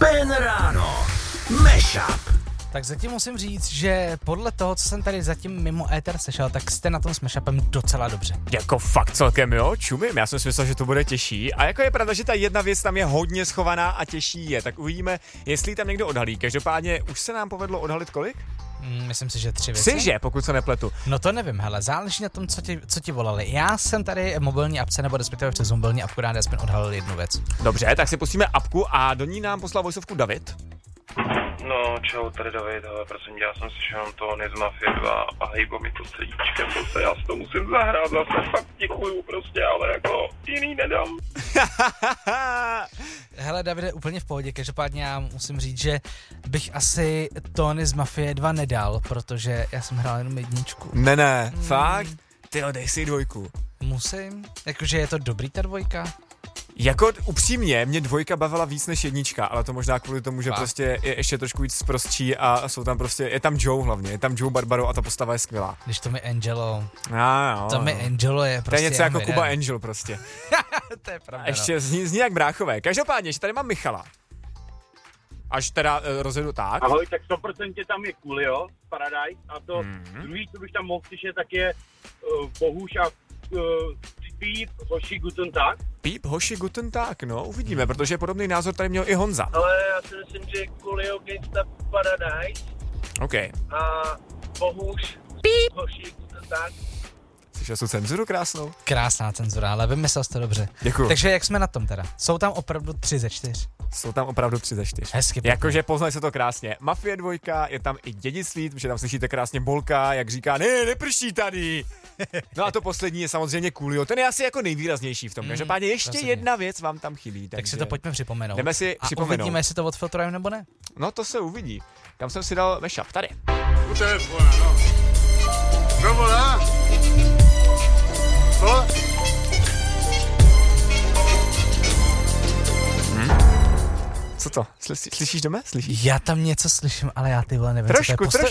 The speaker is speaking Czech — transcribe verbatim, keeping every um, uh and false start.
Spin ráno. Mashup. Tak zatím musím říct, že podle toho, co jsem tady zatím mimo éter sešel, tak jste na tom s Mashupem docela dobře. Jako fakt celkem jo, čumím, já jsem si myslel, že to bude těžší. A jako je pravda, že ta jedna věc tam je hodně schovaná a těžší je, tak uvidíme, jestli tam někdo odhalí. Každopádně už se nám povedlo odhalit kolik? Mm, myslím si, že tři věci. Třiže, pokud se nepletu. No to nevím, hele, záleží na tom, co ti, co ti volali. Já jsem tady mobilní apce, nebo respektive přes mobilní apku rád aspoň odhalil jednu věc. Dobře, tak si pustíme apku a do ní nám poslal vojsovku David. No, čau, tady David, hele, prosím tě, já jsem slyšel jenom Tony z Mafie dva a hejbo mi to sedíčkem, prostě já si to musím zahrát zase, fakt děkuju prostě, ale jako jiný nedám. Hele, Davide, úplně v pohodě, každopádně já musím říct, že bych asi Tony z Mafie dva nedal, protože já jsem hrál jenom jedničku. Ne, ne, hmm. fakt? Tyjo, dej si dvojku. Musím? Jakože je to dobrý ta dvojka? Jako upřímně, mě dvojka bavila víc než jednička, ale to možná kvůli tomu, že Fakt. prostě je ještě trošku víc prostší a jsou tam prostě, je tam Joe hlavně, je tam Joe Barbaro a ta postava je skvělá. Když to mi Angelo, a, jo, to mi Angelo je prostě... To je něco jako Kuba Angel prostě. To je pravda. A ještě zní, zní jak bráchové. Každopádně, že tady mám Michala. Až teda uh, rozjedu tak. Ahoj, tak sto procent tam je Coolio, Paradise, a to mm-hmm. druhý, co bych tam mohl slyšet, tak je uh, Bohuš a uh, Píp, Hoši, Guten Tag. Píp, Hoši, Guten Tag, no, uvidíme, protože podobný názor tady měl i Honza. Ale já si myslím, že Coolio, Gangsta, Paradise. OK. A Bohuš, Píp, Hoši, Guten Tag. Slyšel jsi cenzuru krásnou? Krásná cenzura, ale vymyslel jsi to dobře. Děkuju. Takže jak jsme na tom teda? Jsou tam opravdu tři ze čtyř. Jsou tam opravdu tři ze čtyř. Hezky. Jakože poznali se to krásně. Mafie dvojka, je tam i dědictví, protože tam slyšíte krásně Bolka, jak říká, ne, neprší tady. No a to poslední je samozřejmě Coolio, ten je asi jako nejvýraznější v tom. Každopádně mm, ještě rozhodně. Jedna věc vám tam chybí. Tak si to pojďme připomenout. Jdeme si a připomenout. uvidíme, jestli to odfiltrujeme nebo ne. No to se uvidí. Kam jsem si dal mashup? Tady. U telefona, no. Co volá? Co? Co to? Slyší, slyšíš doma? Slyšíš? Já tam něco slyším, ale já ty vole nevím, trošku, co to je.